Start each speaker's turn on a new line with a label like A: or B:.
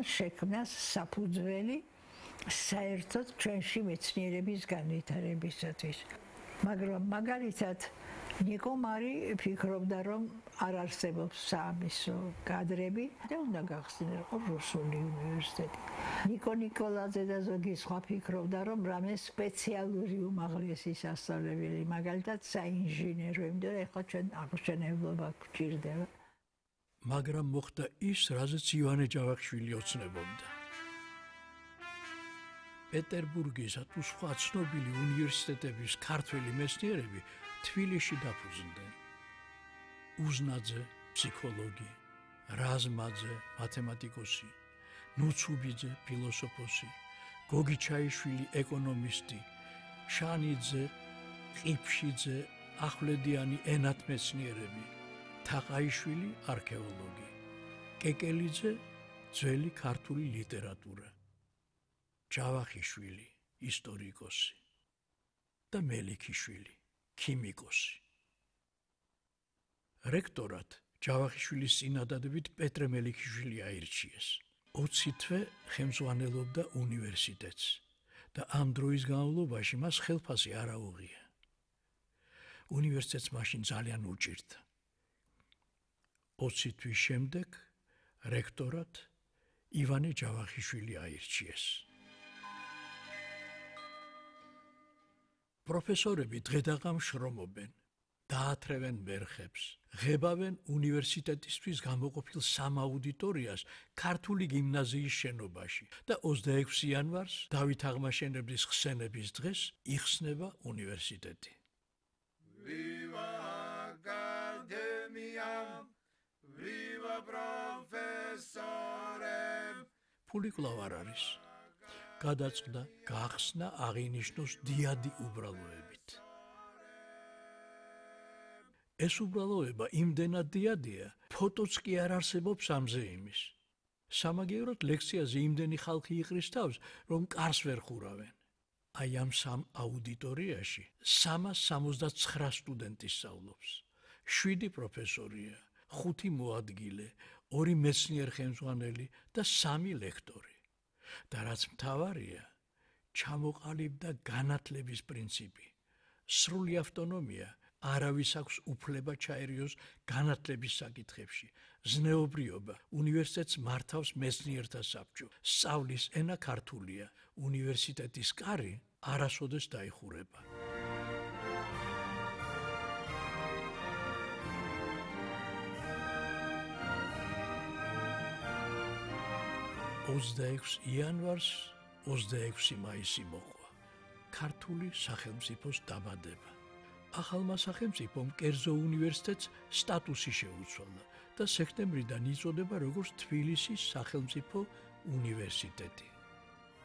A: შექმნას საფუძველი საერთოდ ჩვენში მეცნიერების განვითარებისათვის. მაგრამ მაგალითად ნიკო მარი ფიქრობდა, რომ არ არსებობს საამისო კადრები და უნდა გახსნილიყო რუსული უნივერსიტეტი. ნიკო ნიკოლაძე და ზოგი სხვა ფიქრობდა, რომ რამე სპეციალური უმაღლესი სასწავლებელი, მაგალითად საინჟინერო, იმიტომ ეხლა ჩვენ აღმშენებლობა გვჭირდება.
B: მაგრამ მოხდა ის, რაზეც ივანე ჯავახიშვილი ოცნებობდა. პეტერბურგისა თუ სხვა ცნობილი უნივერსიტეტების ქართველი მეცნიერები თბილისში დაფუძნდნენ. უზნაძე, ფსიქოლოგი, რაზმაძე, მათემატიკოსი, ნუცუბიძე, ფილოსოფოსი, გოგიჩაიშვილი, ეკონომისტი, შანიძე, ყიფშიძე, ახვლედიანი ენათმეცნიერები, თაყაიშვილი, არქეოლოგი, კეკელიძე, ძველი ქართული ლიტერატურა, ჯავახიშვილი, ისტორიკოსი და მელიქიშვილი, ქიმიკოსი. რექტორად ჯავახიშვილის წინადადებით პეტრე მელიქიშვილი აირჩიეს. 20 თვე ხელმძღვანელობდა უნივერსიტეტს და ამ დროის განმავლობაში მას ხელფასი არ აუღია. უნივერსიტეტს მაშინ ძალიან უჭირდა. 20 თვის შემდეგ რექტორად ივანე ჯავახიშვილი აირჩიეს. პროფესორები დღედაღამ შრომობენ, დაათრევენ მერხებს, ღებავენ უნივერსიტეტისთვის გამოყოფილ სამ აუდიტორიას ქართული გიმნაზიის შენობაში და 26 იანვარს დავით აღმაშენებლის ხსენების დღეს იხსნება უნივერსიტეტი. Viva Academia, viva profesorem. ფული კვლავ არ არის. გადაწყდა, გახსნა, აღინიშნოს დიადი უბრალოებით. ეს უბრალოება იმდენად დიადია, ფოტოც კი არ არსებობს ამზე იმის. სამაგიეროდ ლექციაზე იმდენი ხალხი იყრის თავს, რომ კარს ვერ ხურავენ. აი ამ სამ აუდიტორიაში 369 სტუდენტი სწავლობს. 7 პროფესორია, 5 მოადგილე, 2 მეცნიერ ხელმძღვანელი და 3 ლექტორი. და რაც მთავარია, ჩამოყალიბდა განათლების პრინციპი. სრული ავტონომია, არავის აქვს უფლება ჩაერიოს განათლების საკითხებში. ზნეობრიობა, უნივერსიტეტს მართავს მეცნიერთა საბჭო. სწავლის ენა ქართულია, უნივერსიტეტის კარი არასოდეს დაიხურება. იანვარს 26 მაისი მოყვა. ქართული სახელმწიფოს დაბადება. ახალმა სახელმწიფომ კერძო უნივერსიტეტს სტატუსი შეუცვალა და სექტემბრიდან იწოდება როგორც თბილისის სახელმწიფო უნივერსიტეტი.